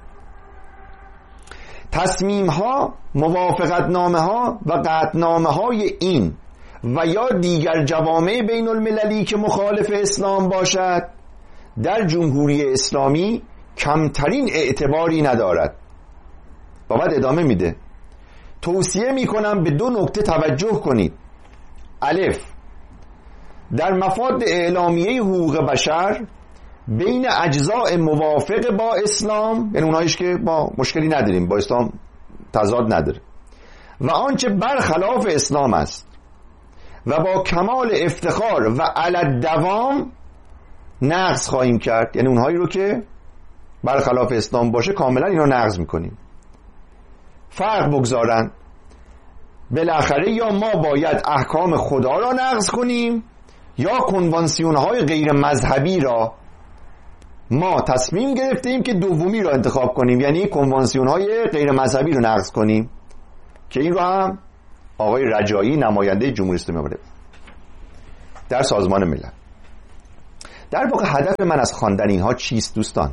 تصمیم ها، موافقت نامه ها و قطعنامه های این و یا دیگر جوامع بین المللی که مخالف اسلام باشد در جمهوری اسلامی کمترین اعتباری ندارد. و بعد ادامه میده توصیه میکنم به دو نکته توجه کنید. الف، در مفاد اعلامیه حقوق بشر بین اجزاء موافق با اسلام، یعنی اونایش که با مشکلی نداریم، با اسلام تضاد نداره، و آنچه برخلاف اسلام است و با کمال افتخار و علی دوام نقض خواهیم کرد. یعنی اونهایی رو که برخلاف اسلام باشه کاملا اینا نقض میکنیم. فرق بگذارن، بالاخره یا ما باید احکام خدا را نقض کنیم یا کنوانسیون های غیر مذهبی را. ما تصمیم گرفتیم که دومی را انتخاب کنیم، یعنی کنوانسیون های غیر مذهبی رو نقض کنیم. که این رو هم آقای رجایی نماینده جمهوری اسلامی آورده در سازمان ملل. در واقع هدف من از خواندن اینها چیست دوستان؟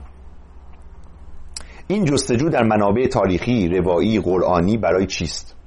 این جستجو در منابع تاریخی، روایی، قرآنی برای چیست؟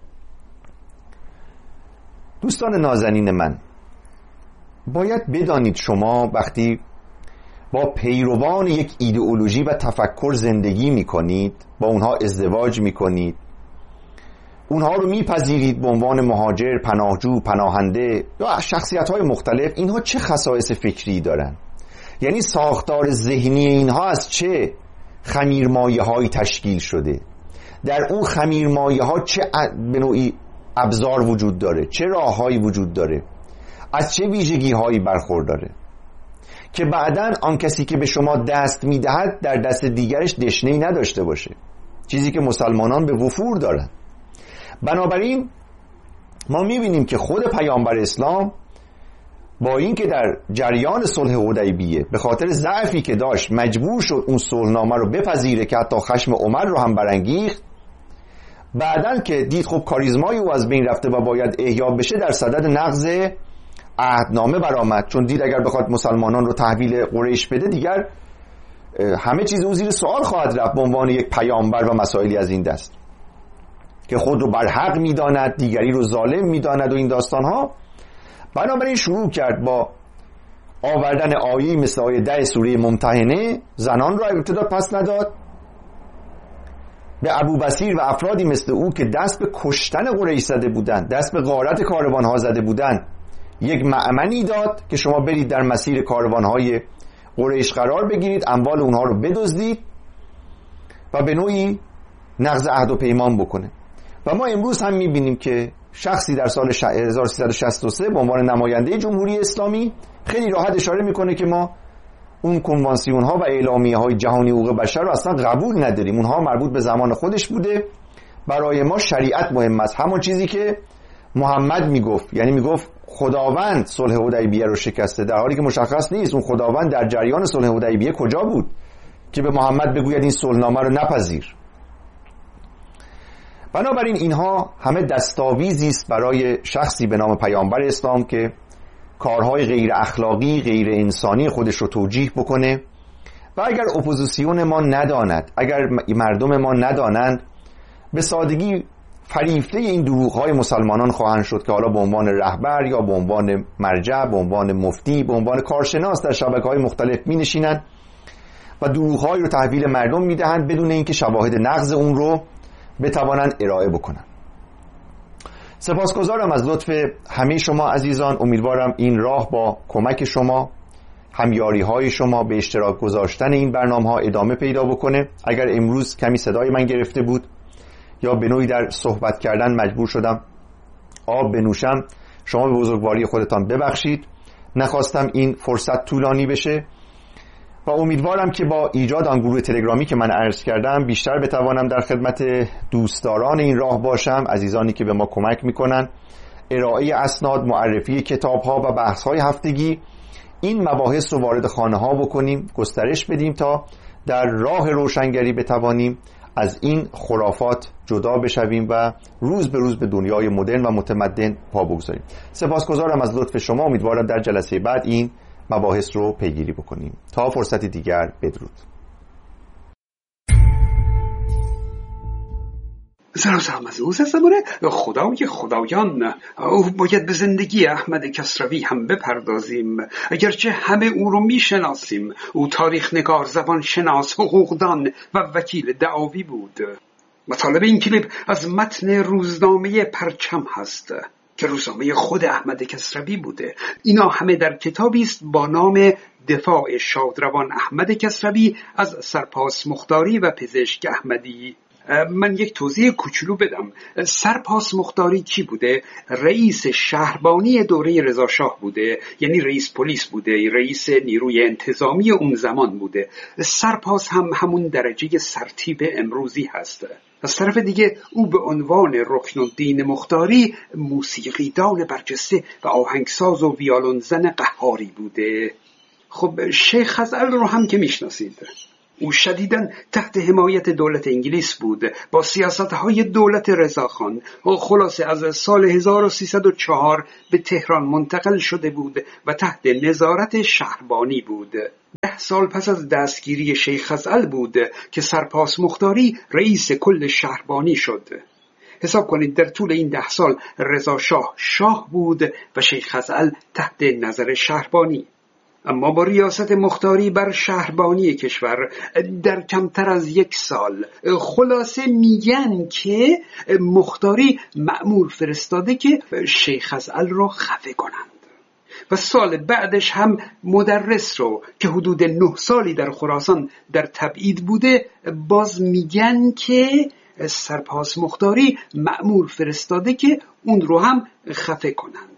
دوستان نازنین من، باید بدانید شما وقتی با پیروان یک ایدئولوژی و تفکر زندگی میکنید، با اونها ازدواج میکنید، اونها رو میپذیرید به عنوان مهاجر، پناهجو، پناهنده یا شخصیت‌های مختلف، اینها چه خصائص فکری دارن؟ یعنی ساختار ذهنی اینها از چه خمیرمایه‌هایی تشکیل شده؟ در اون خمیرمایه‌ها چه به نوعی ابزار وجود داره؟ چه راههایی وجود داره؟ از چه ویژگی‌هایی برخورداره که بعداً آن کسی که به شما دست میدهد در دست دیگرش دشنه‌ای نداشته باشه، چیزی که مسلمانان به وفور دارن. بنابراین ما میبینیم که خود پیامبر اسلام با اینکه در جریان صلح حدیبیه به خاطر ضعفی که داشت مجبور شد اون صلحنامه رو بپذیره که حتی خشم عمر رو هم برانگیخت، بعدن که دید خب کاریزمای او از بین رفته و باید احیا بشه، در صدد نقض عهدنامه برآمد، چون دید اگر بخواد مسلمانان رو تحویل قریش بده دیگر همه چیز او زیر سوال خواهد رفت به عنوان یک پیامبر و مسائلی از این دست که خود رو برحق میداند، دیگری رو ظالم میداند و این داستانها. بنابراین شروع کرد با آوردن آیه‌ای مثل آیه ده سوره ممتحنه، زنان را ابتدا پس نداد، به ابوبصیر و افرادی مثل او که دست به کشتن قریش زده بودند، دست به غارت کاروانها زده بودند، یک مأمنی داد که شما برید در مسیر کاروانهای قریش قرار بگیرید، اموال اونها رو بدزدید و به نوعی نقض عهد و پیمان بکنه. و ما امروز هم میبینیم که شخصی در سال هزار و سیصد و شصت و سه به عنوان نماینده جمهوری اسلامی خیلی راحت اشاره میکنه که ما اون کنوانسیون ها و اعلامیه های جهانی حقوق بشر رو اصلا قبول نداریم، اونها مربوط به زمان خودش بوده، برای ما شریعت مهم است. همون چیزی که محمد میگفت، یعنی میگفت خداوند صلح حدیبیه رو شکسته، در حالی که مشخص نیست اون خداوند در جریان صلح حدیبیه کجا بود که به محمد بگوید این صلحنامه رو نپذیر. بنابراین اینها همه دستاویزی است برای شخصی به نام پیامبر اسلام که کارهای غیر اخلاقی، غیر انسانی خودش رو توجیه بکنه و اگر اپوزیسیون ما نداند، اگر مردم ما ندانند، به سادگی فریفته این دروغ‌های مسلمانان خواهند شد که حالا به عنوان رهبر یا به عنوان مرجع، به عنوان مفتی، به عنوان کارشناس در شبکه‌های مختلف می‌نشینند و دروغ‌هایی رو تحویل مردم می‌دهند بدون اینکه شواهد نقض اون رو بتوانند ارائه بکنند. سپاسگزارم از لطف همه شما عزیزان. امیدوارم این راه با کمک شما، همیاری‌های شما به اشتراک گذاشتن این برنامه‌ها ادامه پیدا بکنه. اگر امروز کمی صدای من گرفته بود یا به نوعی در صحبت کردن مجبور شدم آب بنوشم، شما به بزرگواری خودتان ببخشید. نخواستم این فرصت طولانی بشه و امیدوارم که با ایجاد آن گروه تلگرامی که من عرض کردم بیشتر بتوانم در خدمت دوستداران این راه باشم، عزیزانی که به ما کمک میکنن، ارائه اسناد، معرفی کتاب‌ها و بحث‌های هفتگی، این مباحث رو وارد خانه‌ها بکنیم، گسترش بدیم تا در راه روشنگری بتوانیم از این خرافات جدا بشویم و روز به روز به دنیای مدرن و متمدن پا بگذاریم. سپاسگزارم از لطف شما. امیدوارم در جلسه بعد این مباحث رو پیگیری بکنیم. تا فرصتی دیگر، بدرود. زرازم از اوز زمانه خدای خدایان، او باید به زندگی احمد کسروی هم بپردازیم، اگرچه همه او رو میشناسیم. او تاریخ نگار، زبان شناس، حقوقدان و وکیل دعاوی بود. مطالب این کلیپ از متن روزنامه پرچم هست که روزنامه خود احمد کسروی بوده. اینا همه در کتابی است با نام دفاع شادروان احمد کسروی از سرپاس مختاری و پزشک احمدی. من یک توضیح کوچولو بدم. سرپاس مختاری کی بوده؟ رئیس شهربانی دوره رضا شاه بوده، یعنی رئیس پلیس بوده، رئیس نیروی انتظامی اون زمان بوده. سرپاس هم همون درجه سرتیپ امروزی هست. از طرف دیگه او به عنوان رکنالدین مختاری موسیقیدان برجسته و آهنگساز و ویولنزن قهاری بوده. خب شیخ خزعل رو هم که میشناسید. او شدیداً تحت حمایت دولت انگلیس بود. با سیاست‌های دولت رضاخان خلاصه از سال هزار و سیصد و چهار به تهران منتقل شده بود و تحت نظارت شهربانی بود. ده سال پس از دستگیری شیخ خزعل بود که سرپاس مختاری رئیس کل شهربانی شد. حساب کنید در طول این ده سال رضا شاه شاه بود و شیخ خزعل تحت نظر شهربانی. اما با ریاست مختاری بر شهربانی کشور در کمتر از یک سال خلاصه میگن که مختاری مأمور فرستاده که شیخ خزعل رو خفه کنند و سال بعدش هم مدرس رو که حدود نه سالی در خراسان در تبعید بوده باز میگن که سرپاس مختاری مأمور فرستاده که اون رو هم خفه کنند.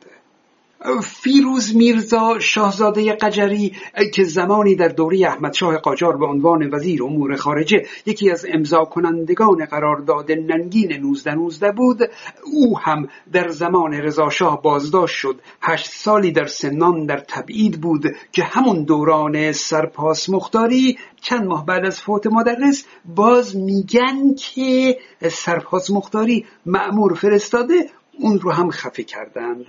فیروز میرزا شاهزاده قجری که زمانی در دوره احمد شاه قاجار به عنوان وزیر امور خارجه یکی از امضا کنندگان قرارداد ننگین نوزده نوزده بود، او هم در زمان رضا شاه بازداشت شد. هشت سالی در سنان در تبعید بود که همون دوران سرپاس مختاری. چند ماه بعد از فوت مدرس باز میگن که سرپاس مختاری مأمور فرستاده اون رو هم خفه کردند.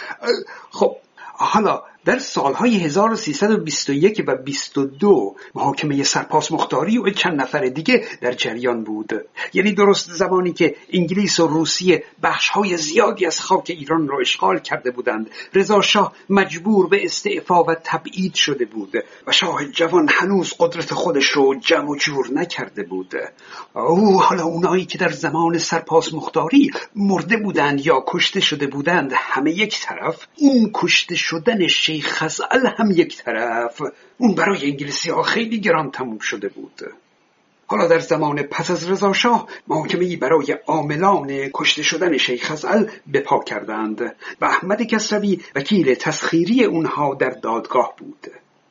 خب حالا در سالهای هزار و سیصد و بیست و یک و بیست و دو محاکمه سرپاس مختاری و چند نفر دیگه در جریان بود. یعنی درست زمانی که انگلیس و روسیه بخشهای زیادی از خاک ایران را اشغال کرده بودند. رضا شاه مجبور به استعفا و تبعید شده بود و شاه جوان هنوز قدرت خودش رو جمع و جور نکرده بود. او حالا اونایی که در زمان سرپاس مختاری مرده بودند یا کشته شده بودند همه یک طرف، این کشته شدن شیخ خزعل هم یک طرف، اون برای انگلیسی ها خیلی گران تموم شده بود. حالا در زمان پس از رضا شاه محاکمه‌ای برای عاملان کشته شدن شیخ خزعل به پا کردند و احمد کسروی وکیل تسخیری اونها در دادگاه بود.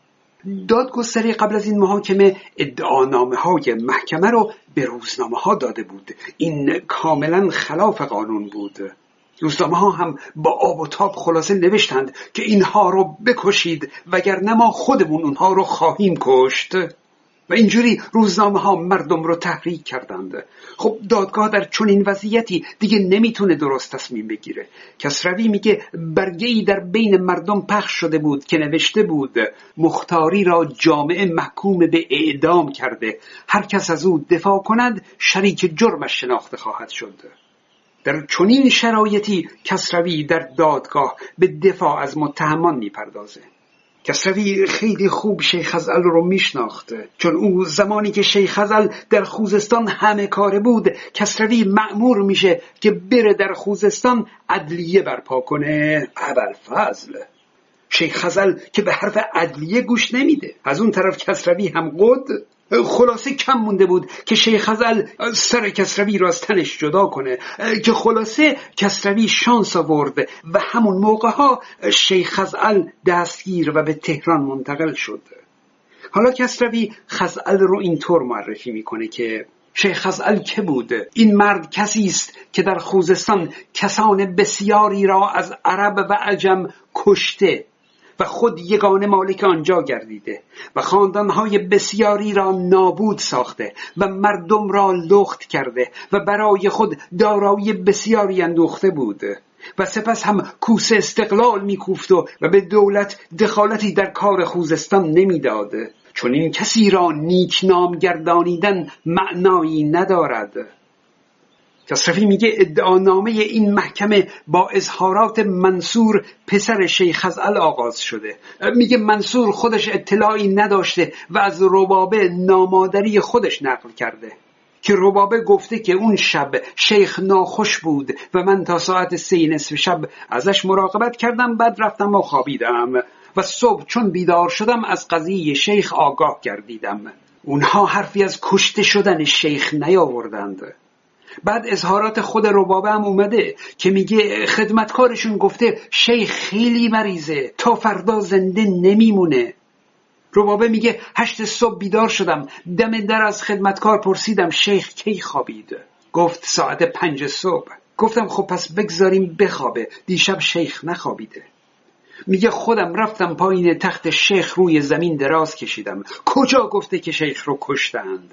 دادگستری قبل از این محاکمه ادعانامه های محکمه رو به روزنامه ها داده بود. این کاملا خلاف قانون بود. روزنامه ها هم با آب و تاب خلاصه نوشتند که اینها رو بکشید وگرنه ما خودمون اونها رو خواهیم کشت و اینجوری روزنامه ها مردم رو تحریک کردند. خب دادگاه در چنین وضعیتی دیگه نمیتونه درست تصمیم بگیره. کسروی میگه برگه‌ای در بین مردم پخش شده بود که نوشته بود مختاری را جامعه محکوم به اعدام کرده، هر کس از او دفاع کند شریک جرمش شناخته خواهد شد. در چنین شرایطی کسروی در دادگاه به دفاع از متهمان میپردازه. کسروی خیلی خوب شیخ خزعل رو میشناخته، چون او زمانی که شیخ خزعل در خوزستان همه کاره بود کسروی مأمور میشه که بره در خوزستان عدلیه برپا کنه. ابوالفضل شیخ خزعل که به حرف عدلیه گوش نمیده، از اون طرف کسروی هم قد. خلاصه کم مونده بود که شیخ خزعل سر کسروی را از تنش جدا کنه که خلاصه کسروی شانس آورد و همون موقع ها شیخ خزعل دستگیر و به تهران منتقل شد. حالا کسروی خزعل رو اینطور معرفی میکنه که شیخ خزعل که بود؟ این مرد کسی است که در خوزستان کسان بسیاری را از عرب و عجم کشته و خود یگانه مالک آنجا گردیده و خاندانهای بسیاری را نابود ساخته و مردم را لخت کرده و برای خود دارایی بسیاری اندوخته بود و سپس هم کوس استقلال میکوفت و به دولت دخالتی در کار خوزستان نمیداد. چون این کسی را نیک نام گردانیدن معنایی ندارد. کسروی میگه ادعانامه این محکمه با اظهارات منصور پسر شیخ خزعل آغاز شده. میگه منصور خودش اطلاعی نداشته و از ربابه نامادری خودش نقل کرده که ربابه گفته که اون شب شیخ ناخوش بود و من تا ساعت سه نصف شب ازش مراقبت کردم، بعد رفتم و خوابیدم و صبح چون بیدار شدم از قضیه شیخ آگاه گردیدم. اونها حرفی از کشته شدن شیخ نیاوردند. بعد اظهارات خود ربابه هم اومده که میگه خدمتکارشون گفته شیخ خیلی مریضه، تا فردا زنده نمیمونه. ربابه میگه هشت صبح بیدار شدم، دم در از خدمتکار پرسیدم شیخ کی خوابید؟ گفت ساعت پنج صبح. گفتم خب پس بگذاریم بخوابه، دیشب شیخ نخوابیده. میگه خودم رفتم پایین تخت شیخ روی زمین دراز کشیدم. کجا گفته که شیخ رو کشتند؟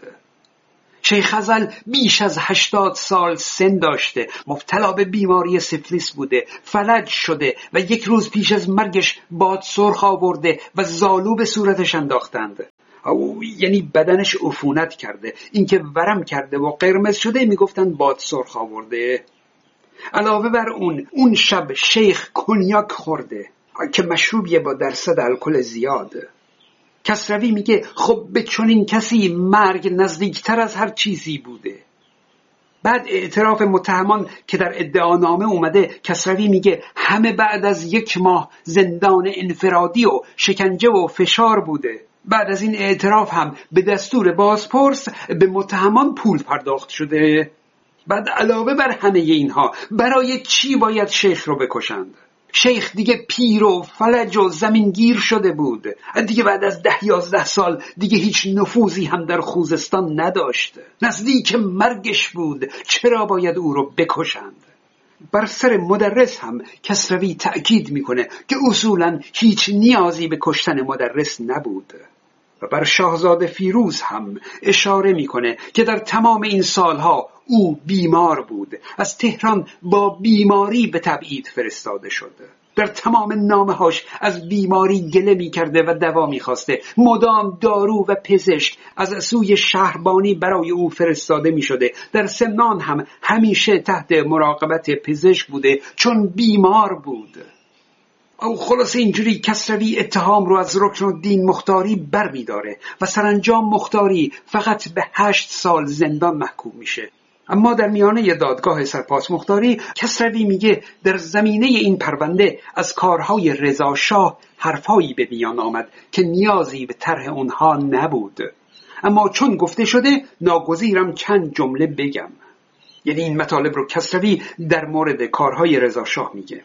شیخ ازل بیش از هشتاد سال سن داشته، مبتلا به بیماری سفلیس بوده، فلج شده و یک روز پیش از مرگش باد سرخ آورده و زالو به صورتش انداختند. او یعنی بدنش عفونت کرده، اینکه ورم کرده و قرمز شده میگفتن باد سرخ آورده. علاوه بر اون اون شب شیخ کنیاک خورده که مشروبیه با درصد الکل زیاد. کسروی میگه خب به چنین کسی مرگ نزدیکتر از هر چیزی بوده. بعد اعتراف متهمان که در ادعانامه اومده، کسروی میگه همه بعد از یک ماه زندان انفرادی و شکنجه و فشار بوده. بعد از این اعتراف هم به دستور بازپرس به متهمان پول پرداخت شده. بعد علاوه بر همه اینها برای چی باید شیخ رو بکشند؟ شیخ دیگه پیر و فلج و زمینگیر شده بود، دیگه بعد از ده یازده سال دیگه هیچ نفوذی هم در خوزستان نداشت، نزدیک مرگش بود. چرا باید او رو بکشند؟ بر سر مدرس هم کسروی تأکید میکنه که اصولاً هیچ نیازی به کشتن مدرس نبود. و بر شاهزاده فیروز هم اشاره میکنه که در تمام این سالها او بیمار بود، از تهران با بیماری به تبعید فرستاده شده. در تمام نامه‌هاش از بیماری گله می‌کرده و دوا می‌خواسته. مدام دارو و پزشک از سوی شهربانی برای او فرستاده می‌شده. در سمنان هم همیشه تحت مراقبت پزشک بوده چون بیمار بود. او خلاص اینجوری کسروی اتهام رو از رکنالدین مختاری بر می‌داره و سرانجام مختاری فقط به هشت سال زندان محکوم میشه. اما در میانه دادگاه سرپاس مختاری کسروی میگه در زمینه این پرونده از کارهای رضا شاه حرفایی به میان آمد که نیازی به طرح اونها نبود، اما چون گفته شده ناگزیرم چند جمله بگم. یعنی این مطالب رو کسروی در مورد کارهای رضا شاه میگه.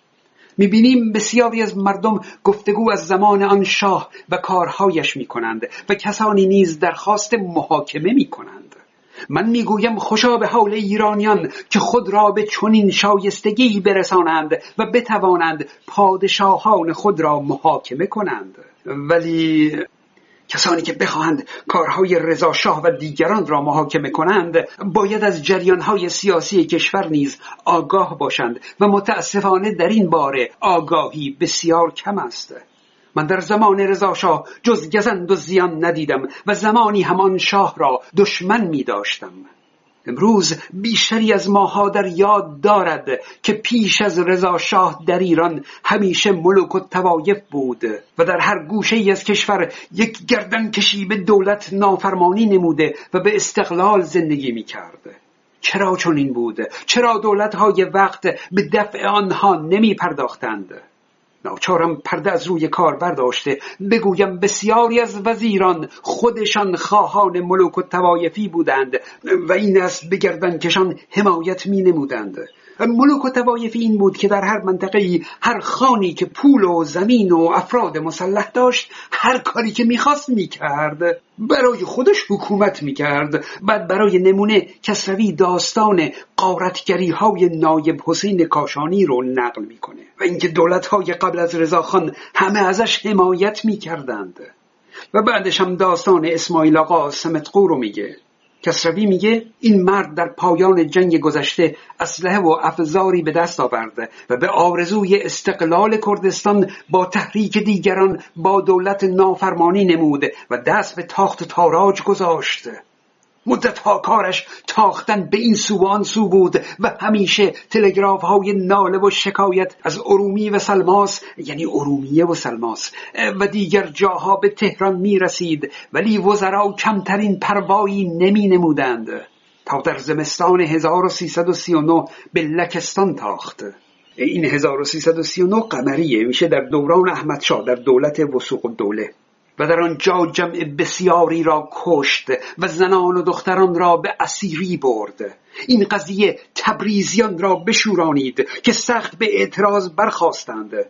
میبینیم بسیاری از مردم گفتگو از زمان آن شاه و کارهایش میکنند و کسانی نیز درخواست محاکمه میکنند. من میگویم خوشا به حال ایرانیان که خود را به چنین شایستگی برسانند و بتوانند پادشاهان خود را محاکمه کنند. ولی کسانی که بخواهند کارهای رضا شاه و دیگران را محاکمه کنند باید از جریانهای سیاسی کشور نیز آگاه باشند و متاسفانه در این باره آگاهی بسیار کم است. من در زمان رضا شاه جز گزند و زیان ندیدم و زمانی همان شاه را دشمن می داشتم. امروز بیشتری از ماها در یاد دارد که پیش از رضا شاه در ایران همیشه ملوک و طوایف بود و در هر گوشه ای از کشور یک گردن کشی به دولت نافرمانی نموده و به استقلال زندگی می کرد. چرا چنین بود؟ چرا دولت‌های وقت به دفع آنها نمی پرداختند؟ ناچارم پرده از روی کار برداشته بگویم بسیاری از وزیران خودشان خواهان ملوک و طوایفی بودند و این است به گردنکشان حمایت می نمودند. ملوک و طوایفی این بود که در هر منطقه‌ای هر خانی که پول و زمین و افراد مسلح داشت هر کاری که می‌خواست می‌کرد، برای خودش حکومت می‌کرد. بعد برای نمونه کسروی داستان غارتگری‌های نایب حسین کاشانی رو نقل می‌کنه و اینکه دولت‌های قبل از رضاخان همه ازش حمایت می‌کردند. و بعدش هم داستان اسماعیل آقا سمتقو رو میگه. کسروی میگه این مرد در پایان جنگ گذشته اسلحه و افزاری به دست آورد و به آرزوی استقلال کردستان با تحریک دیگران با دولت نافرمانی نمود و دست به تاخت تاراج گذاشت. مدتها کارش تاختن به این سو و آن سو بود و همیشه تلگراف های ناله و شکایت از ارومی و سلماس، یعنی ارومیه و سلماس و دیگر جاها به تهران می رسید، ولی وزرا کمترین پروایی نمی نمودند تا در زمستان هزار و سیصد و سی و نه به لکستان تاخت. این هزار و سیصد و سی و نه قمریه، میشه در دوران احمدشاه در دولت وثوق الدوله، و در آنجا جمع بسیاری را کشت و زنان و دختران را به اسیری برد. این قضیه تبریزیان را بشورانید که سخت به اعتراض برخاستند.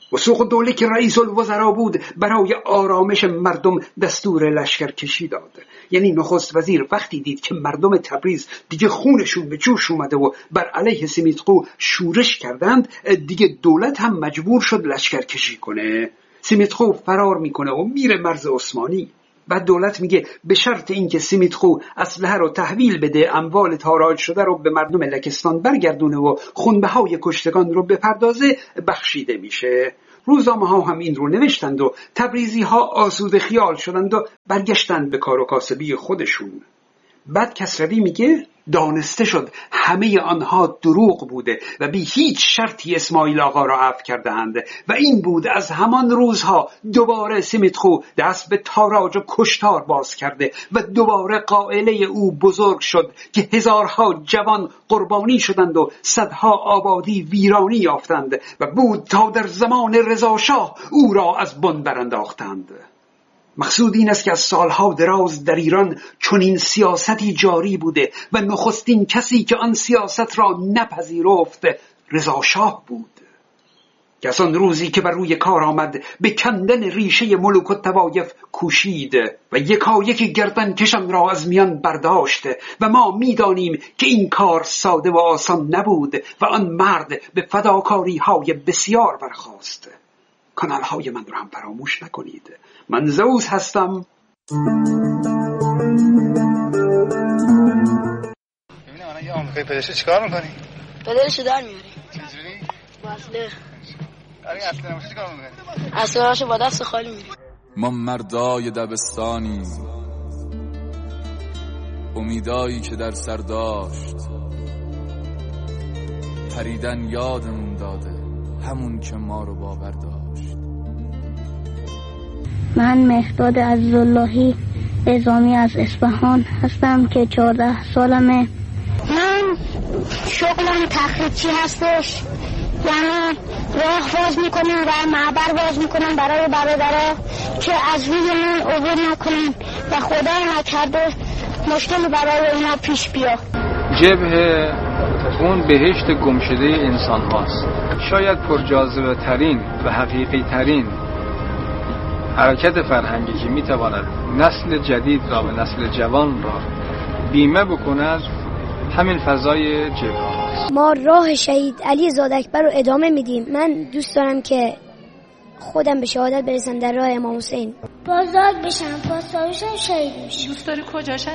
وثوق الدوله که رئیس الوزراء بود برای آرامش مردم دستور لشکر کشی داد. یعنی نخست وزیر وقتی دید که مردم تبریز دیگه خونشون به جوش اومده و بر علیه سیمیتقو شورش کردند، دیگه دولت هم مجبور شد لشکر کشی کنه. سیمیتقو فرار میکنه و میره مرز عثمانی. بعد دولت میگه به شرط اینکه سیمیتقو اسلحه رو تحویل بده، اموال تاراج شده رو به مردم لکستان برگردونه و خونبه های کشتگان رو بپردازه، بخشیده میشه. روزنامه ها هم این رو نوشتند و تبریزی ها آسوده خیال شدند و برگشتند به کار و کاسبی خودشون. بعد کسروی میگه دانسته شد همه آنها دروغ بوده و بی هیچ شرطی اسماعیل آقا را عفو کرده‌اند و این بود از همان روزها دوباره سیمیتقو دست به تاراج و کشتار باز کرده و دوباره قائله او بزرگ شد که هزارها جوان قربانی شدند و صدها آبادی ویرانی یافتند و بود تا در زمان رضا شاه او را از بن برانداختند. مقصود این است که از سالها دراز در ایران چنین سیاستی جاری بوده و نخستین کسی که آن سیاست را نپذیرفت رضا شاه بود، که از آن روزی که بر روی کار آمد به کندن ریشه ملوک الطوایف کوشید و یکایک گردن کشم را از میان برداشت و ما میدانیم که این کار ساده و آسان نبود و آن مرد به فداکاری های بسیار برخاست. کانال های من را هم فراموش نکنید. من زئوس هستم. ببینم الان یه آمریکایی پدرش چیکار می‌کنی؟ پدرشو در میاری. چجوری؟ با اصله. آره اصلا نمیشه چیکار می‌کنی؟ اصله‌اشو با دست خالی میاری. ما مردای دبستانی، امیدایی که در سر داشت، پریدن یادمون داده همون که ما رو باور داشت. من مهداد عزیزاللهی نظامی از اصفهان هستم که چهارده سالمه. من شغلم تخریبچی هستش، یعنی راه باز میکنم و معبر باز میکنم برای برادرها که از روی من عبور نکنن و خدا نکرده مشکل برای اینا پیش بیا. جبهه اون بهشت گمشده انسان هاست. شاید پرجاذبه ترین و حقیقی ترین حرکت فرهنگی که میتواند نسل جدید را و نسل جوان را بیمه بکند همین فضای جبهه هاست. ما راه شهید علی زادکبر رو ادامه میدیم. من دوست دارم که خودم به شهادت برسم در راه امام حسین. بازداد بشم، پاسدارشم شهید بشم. دوست داری کجا شهید